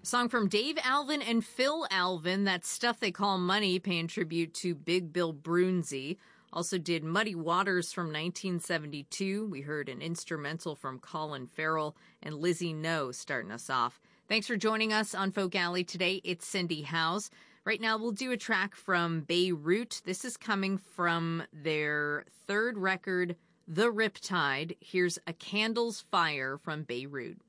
Song from Dave Alvin and Phil Alvin, That's Stuff They Call Money, paying tribute to Big Bill Broonzy. Also did Muddy Waters from 1972. We heard an instrumental from Colin Farrell, and Lizzie No starting us off. Thanks for joining us on Folk Alley today. It's Cindy Howes. Right now we'll do a track from Beirut. This is coming from their third record, The Riptide. Here's A Candle's Fire from Beirut.